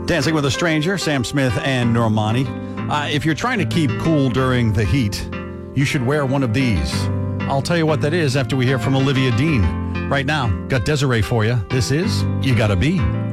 Dancing with a Stranger, Sam Smith and Normani. If you're trying to keep cool during the heat, you should wear one of these. I'll tell you what that is after we hear from Olivia Dean. Right now, got Desiree for you. This is You Gotta Be.